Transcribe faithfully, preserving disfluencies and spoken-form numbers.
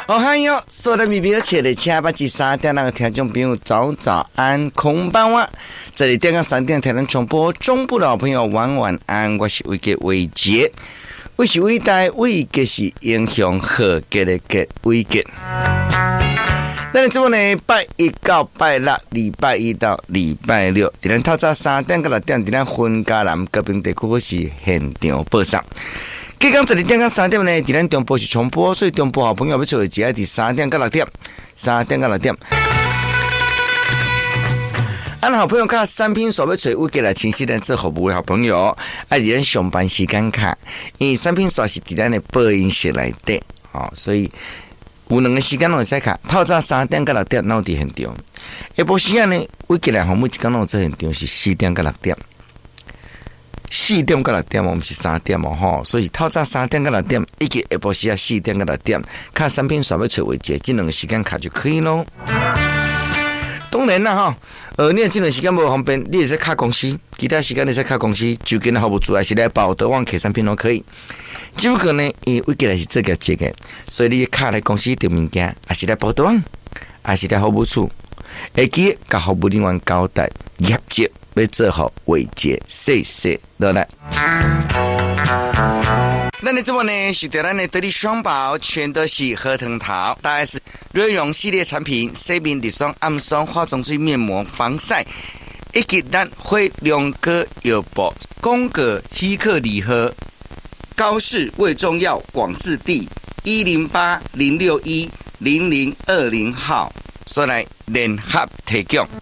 哦嗨哟，所有的米表切的七八至三点那个听众朋友早早安，空班哇！这里电港三点台湾重播，中部的好朋友晚晚安，我是伟杰伟杰，我是伟大伟杰是英雄和杰的杰伟杰。那你这么呢？拜一到拜六，礼拜一到礼拜六，伫咱透早三点到六点，伫咱分家南高屏地区是现场播送。今天这里点到三点呢，伫咱中部是重播，所以中部好朋友要做的只要伫三点到六点，三点到六点。俺好朋友看三拼所要找我给来清晰咱做服务的好朋友，爱伫咱上班时间卡，因为三拼所是伫咱的播音室内底，哦，所以有两个时间拢会使卡，透早三点到六点，咱伫现场。下晡时间呢，我给来服务一天拢做现场是四点到六点。四点到六点，我们是三点哦吼，所以透早三点到六点，以及下晡时啊四点到六点，卡产品选要找位置，这两个时间卡就可以咯。当然啦哈，呃，你这段时间无方便，你也是卡公司，其他时间你是卡公司，就跟服务组还是来报德旺客产品都可以。只不过呢，因为我过来是这个节个，所以你卡来公司订物件，还是来报德旺，还是来服务处，会记甲服务人员交代业绩。要做好伟杰，谢谢，落来。那你这么呢？是对咱的得力双宝，全都是核桃桃，大概是瑞容系列产品，洗面日霜、暗霜、化妆水、面膜、防晒，以及咱会两个药包，宫格希克礼盒，高市卫中药广治地一零八零六一零零二零号，所来联合提供。